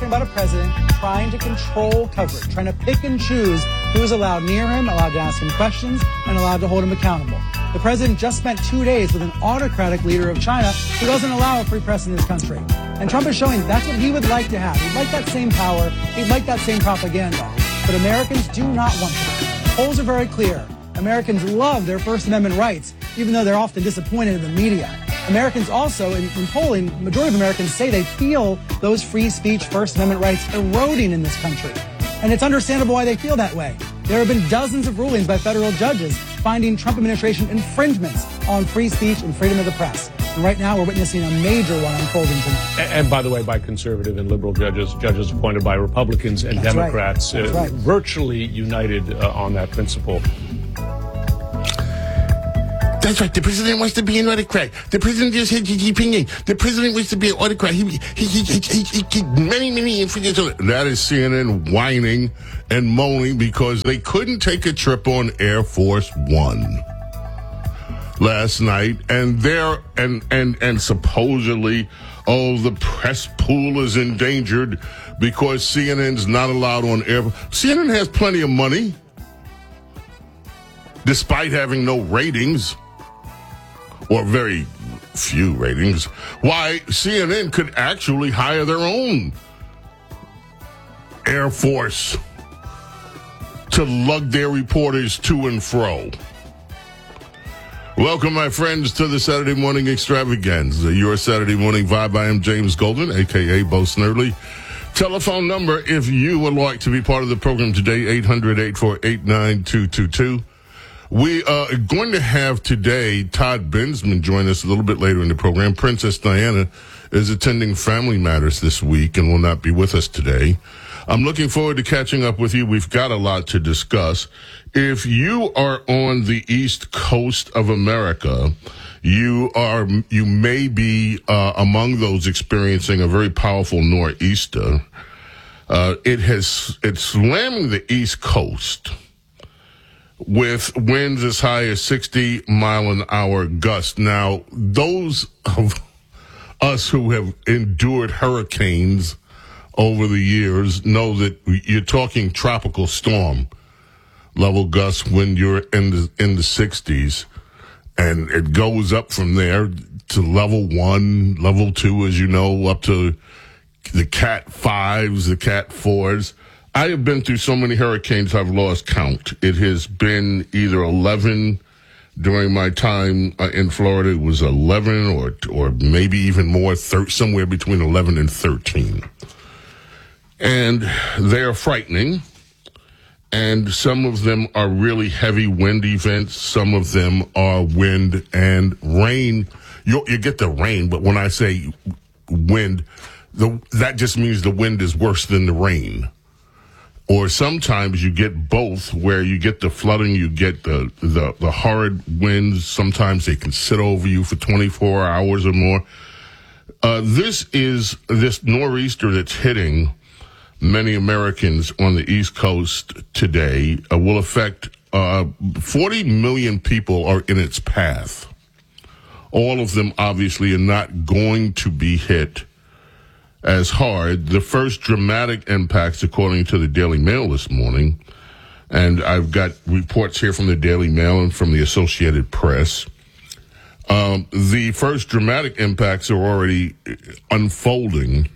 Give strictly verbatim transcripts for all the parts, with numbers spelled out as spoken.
talking about a president trying to control coverage, trying to pick and choose who is allowed near him, allowed to ask him questions, and allowed to hold him accountable. The president just spent two days with an autocratic leader of China who doesn't allow a free press in this country. And Trump is showing that's what he would like to have. He'd like that same power. He'd like that same propaganda. But Americans do not want that. Polls are very clear. Americans love their First Amendment rights, even though they're often disappointed in the media. Americans also, in, in polling, the majority of Americans say they feel those free speech, First Amendment rights eroding in this country. And it's understandable why they feel that way. There have been dozens of rulings by federal judges finding Trump administration infringements on free speech and freedom of the press. And right now we're witnessing a major one unfolding tonight. And, and by the way, by conservative and liberal judges, judges appointed by Republicans and That's Democrats, right. That's uh, right. virtually united uh, on that principle. That's right. The president wants to be an autocrat. The president just had Xi Jinping. The president wants to be an autocrat. He, he, he, he, he, he, he many, many influences. That is C N N whining and moaning because they couldn't take a trip on Air Force One last night, and they're and and and supposedly, oh, the press pool is endangered because C N N's not allowed on air. C N N has plenty of money, despite having no ratings. Or very few ratings, why C N N could actually hire their own Air Force to lug their reporters to and fro. Welcome, my friends, to the Saturday Morning Extravaganza, your Saturday Morning Vibe. I am James Golden, a k a. Bo Snerdley. Telephone number, if you would like to be part of the program today, eight hundred, eight four eight, nine two two two. We are going to have today Todd Bensman join us a little bit later in the program. Princess Diana is attending Family Matters this week and will not be with us today. I'm looking forward to catching up with you. We've got a lot to discuss. If you are on the East Coast of America, you are you may be uh, among those experiencing a very powerful nor'easter. Uh, it has it's slamming the East Coast with winds as high as sixty mile an hour gusts. Now, those of us who have endured hurricanes over the years know that you're talking tropical storm level gusts when you're in the in the sixties, and it goes up from there to level one, level two, as you know, up to the Cat fives, the Cat fours. I have been through so many hurricanes I've lost count. It has been either eleven during my time uh, in Florida. It was eleven or or maybe even more, thir- somewhere between eleven and thirteen. And they are frightening. And some of them are really heavy wind events. Some of them are wind and rain. You, you get the rain, but when I say wind, the, that just means the wind is worse than the rain. Or sometimes you get both, where you get the flooding, you get the, the, the horrid winds. Sometimes they can sit over you for twenty-four hours or more. Uh, this is this nor'easter that's hitting many Americans on the East Coast today uh, will affect uh, forty million people are in its path. All of them obviously are not going to be hit as hard. The first dramatic impacts, according to the Daily Mail this morning, and I've got reports here from the Daily Mail and from the Associated Press, um, the first dramatic impacts are already unfolding.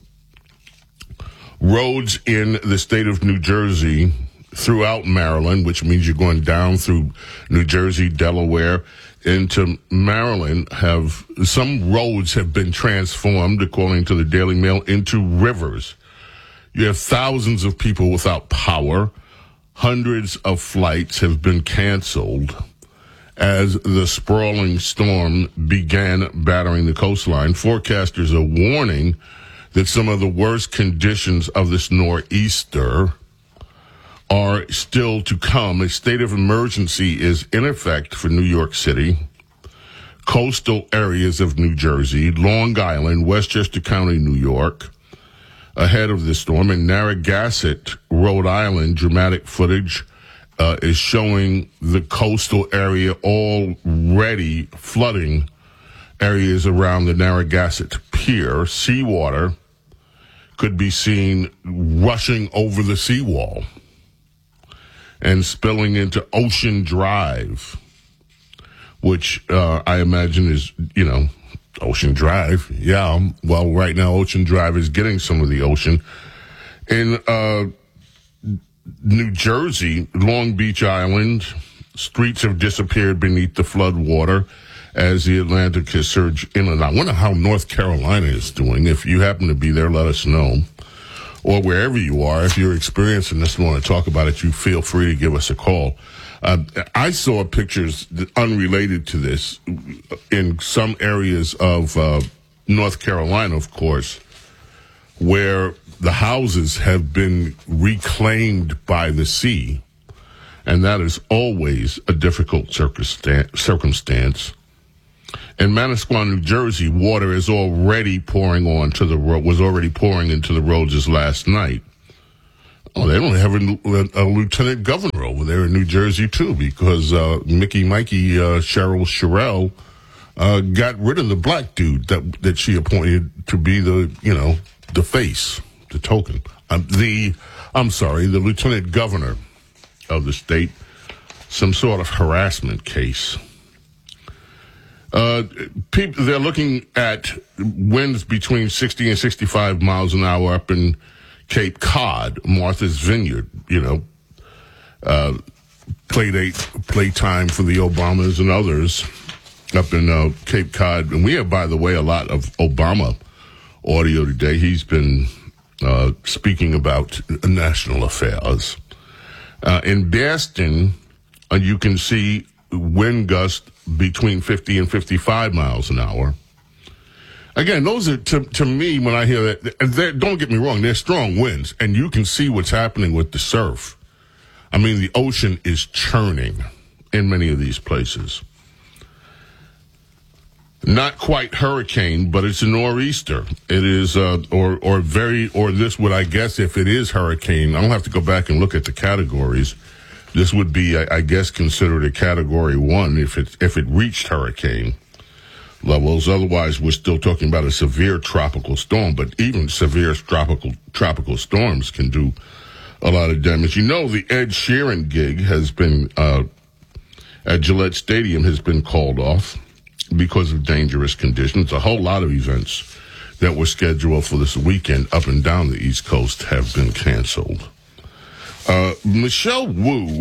Roads in the state of New Jersey, throughout Maryland, which means you're going down through New Jersey, Delaware, into Maryland, have some roads have been transformed, according to the Daily Mail, into rivers. You have thousands of people without power. Hundreds of flights have been canceled as the sprawling storm began battering the coastline. Forecasters are warning that some of the worst conditions of this nor'easter are still to come. A state of emergency is in effect for New York City, coastal areas of New Jersey, Long Island, Westchester County, New York, ahead of the storm. In Narragansett, Rhode Island, dramatic footage uh, is showing the coastal area already flooding areas around the Narragansett Pier. Seawater could be seen rushing over the seawall and spilling into Ocean Drive, which uh, I imagine is, you know, Ocean Drive. Yeah, well, right now Ocean Drive is getting some of the ocean. In uh, New Jersey, Long Beach Island, streets have disappeared beneath the flood water as the Atlantic has surged in and out. I wonder how North Carolina is doing. If you happen to be there, let us know. Or wherever you are, if you're experiencing this and want to talk about it, you feel free to give us a call. Uh, I saw pictures unrelated to this in some areas of uh, North Carolina, of course, where the houses have been reclaimed by the sea. And that is always a difficult circumstance. In Manasquan, New Jersey, water is already pouring onto the road, was already pouring into the roads just last night. Oh, they don't have a, a lieutenant governor over there in New Jersey, too, because uh, Mickey Mikey uh, Cheryl Sherrill uh, got rid of the black dude that that she appointed to be the, you know, the face, the token. Um, the, I'm sorry, the lieutenant governor of the state, some sort of harassment case. Uh, people, they're looking at winds between sixty and sixty-five miles an hour up in Cape Cod, Martha's Vineyard, you know, uh, play date, playtime for the Obamas and others up in uh, Cape Cod. And we have, by the way, a lot of Obama audio today. He's been uh, speaking about national affairs. Uh, in Boston, uh, you can see wind gusts between fifty and fifty-five miles an hour. Again, those are, to, to me, when I hear that, don't get me wrong, they're strong winds, and you can see what's happening with the surf. I mean, the ocean is churning in many of these places. Not quite hurricane, but it's a nor'easter. It is, uh, or, or very, or this would, I guess, if it is hurricane, I'll have to go back and look at the categories. This would be, I, I guess, considered a category one if it, if it reached hurricane levels. Otherwise, we're still talking about a severe tropical storm, but even severe tropical, tropical storms can do a lot of damage. You know, the Ed Sheeran gig has been, uh, at Gillette Stadium has been called off because of dangerous conditions. A whole lot of events that were scheduled for this weekend up and down the East Coast have been canceled. Uh, Michelle Wu,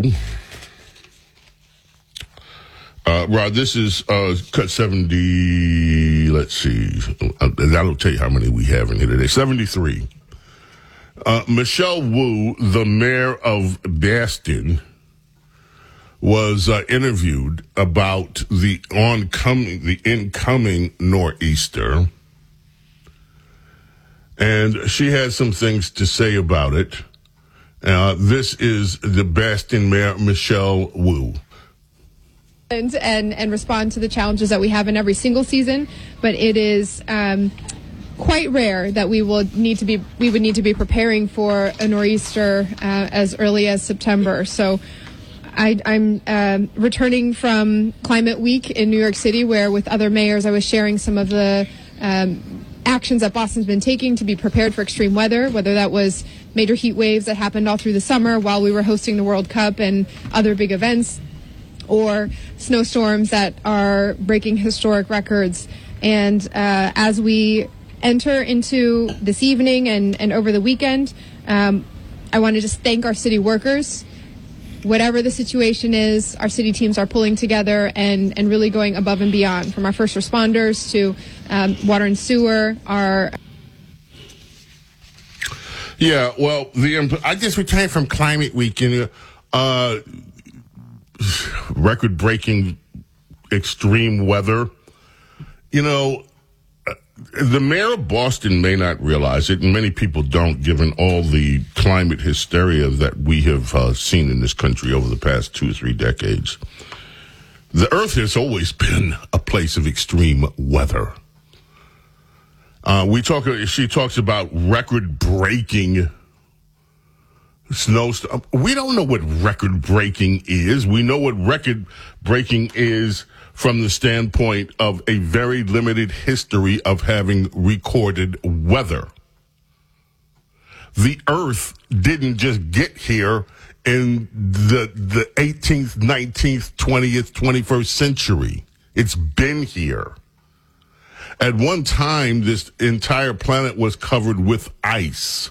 uh, Rod, this is, uh, cut seventy, let's see, uh, that'll tell you how many we have in here today, seventy-three. Uh, Michelle Wu, the mayor of Boston, was uh, interviewed about the oncoming, the incoming nor'easter, and she had some things to say about it. Uh, this is the Boston Mayor, Michelle Wu. And, and and respond to the challenges that we have in every single season, but it is um, quite rare that we will need to be we would need to be preparing for a nor'easter uh, as early as September. So I, I'm um, returning from Climate Week in New York City, where with other mayors I was sharing some of the um, actions that Boston's been taking to be prepared for extreme weather, whether that was major heat waves that happened all through the summer while we were hosting the World Cup and other big events, or snowstorms that are breaking historic records. And uh, as we enter into this evening and, and over the weekend, um, I want to just thank our city workers. Whatever the situation is, our city teams are pulling together and, and really going above and beyond, from our first responders to um, water and sewer, our... Yeah, well, the I just returned from Climate Week, and uh, record-breaking extreme weather. You know, the mayor of Boston may not realize it, and many people don't, given all the climate hysteria that we have uh, seen in this country over the past two or three decades. The earth has always been a place of extreme weather. Uh, we talk. She talks about record-breaking snowstorm. We don't know what record-breaking is. We know what record-breaking is from the standpoint of a very limited history of having recorded weather. The Earth didn't just get here in the the eighteenth, nineteenth, twentieth, twenty-first century. It's been here. At one time, this entire planet was covered with ice.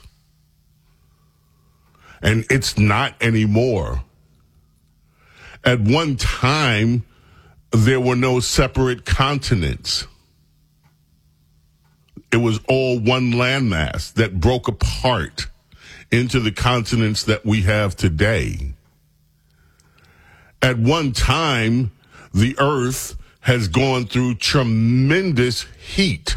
And it's not anymore. At one time, there were no separate continents. It was all one landmass that broke apart into the continents that we have today. At one time, the Earth has gone through tremendous heat.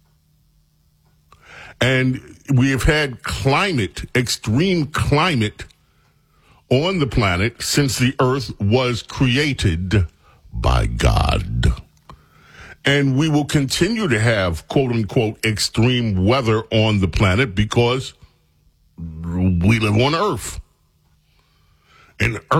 And we have had climate, extreme climate on the planet since the Earth was created by God. And we will continue to have, quote unquote, extreme weather on the planet because we live on Earth. And